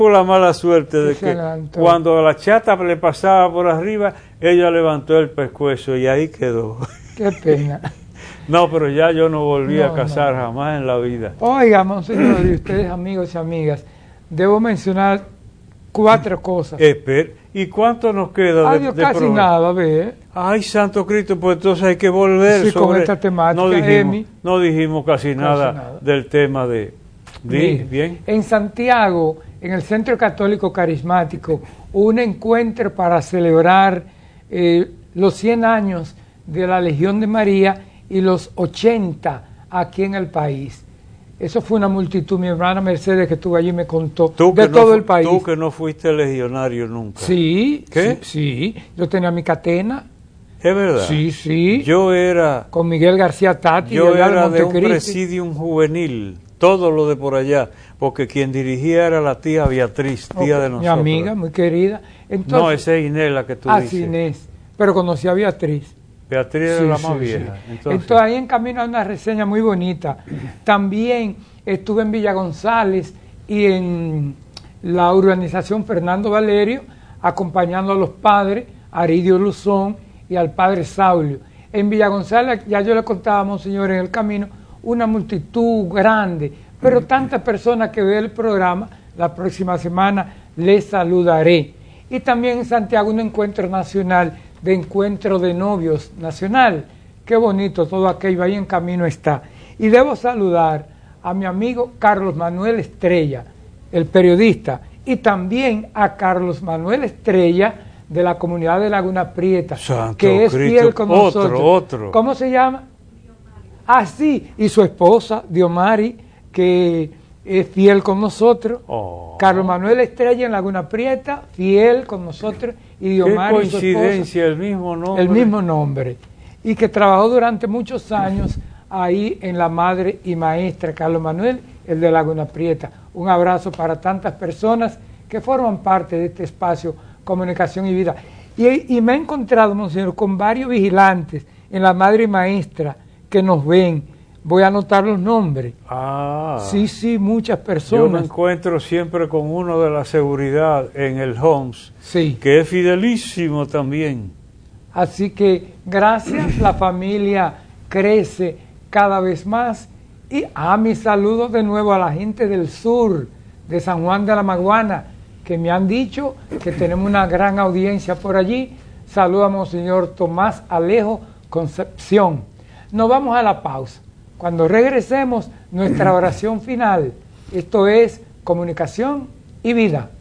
Tuvo la mala suerte de Se que levantó. cuando la chata le pasaba por arriba, ella levantó el pescuezo y ahí quedó. Qué pena. No, pero ya yo no volví a No, casar no. jamás en la vida. Oiga, monseñor, y ustedes, amigos y amigas, debo mencionar 4 cosas. ¿Y cuánto nos queda Adiós, casi programa? nada, a ver. Ay, santo Cristo, pues entonces hay que volver Sí, con sobre... esta temática, no Emi. dijimos casi nada del tema de... Mire, Bien. en Santiago, en el Centro Católico Carismático, un encuentro para celebrar los 100 años de la Legión de María y los 80 aquí en el país. Eso fue una multitud. Mi hermana Mercedes, que estuvo allí, me contó de todo el país. Tú que no fuiste legionario nunca. Sí. ¿Qué? Sí. Yo tenía mi catena. ¿Es verdad? Sí. Yo era... Con Miguel García Tati. Yo era de un Montecristi. presidium juvenil. Todo lo de por allá. Porque quien dirigía era la tía Beatriz, tía de nosotros. Mi amiga, muy querida. Entonces, no, esa es Inés la que tú dices. Sí, Inés. Pero conocí a Beatriz. Beatriz era la más vieja. Sí. Entonces ahí en camino hay una reseña muy bonita. También estuve en Villa González y en la urbanización Fernando Valerio, acompañando a los padres, Aridio Luzón y al padre Saulio. En Villa González, ya yo le contaba, monseñor, en el camino, una multitud grande, pero tantas personas que ve el programa, la próxima semana les saludaré. Y también en Santiago un encuentro nacional, de encuentro de novios nacional. Qué bonito todo aquello, ahí en camino está. Y debo saludar a mi amigo Carlos Manuel Estrella, el periodista, y también a Carlos Manuel Estrella de la comunidad de Laguna Prieta, Santo que es Cristo. fiel con nosotros. Otro. ¿Cómo se llama? Sí, y su esposa, Diomari, que es fiel con nosotros. Carlos Manuel Estrella en Laguna Prieta, fiel con nosotros, y Diomari. Qué coincidencia, el mismo nombre. El mismo nombre. Y que trabajó durante muchos años ahí en la madre y maestra Carlos Manuel, el de Laguna Prieta. Un abrazo para tantas personas que forman parte de este espacio Comunicación y Vida. Y me he encontrado, monseñor, con varios vigilantes en la madre y maestra que nos ven. Voy a anotar los nombres. Sí, muchas personas. Yo me encuentro siempre con uno de la seguridad en el Homs, sí, que es fidelísimo también. Así que gracias, la familia crece cada vez más. Y mis saludos de nuevo a la gente del sur, de San Juan de la Maguana, que me han dicho que tenemos una gran audiencia por allí. Saludos a Monseñor Tomás Alejo Concepción. Nos vamos a la pausa. Cuando regresemos, nuestra oración final. Esto es Comunicación y Vida.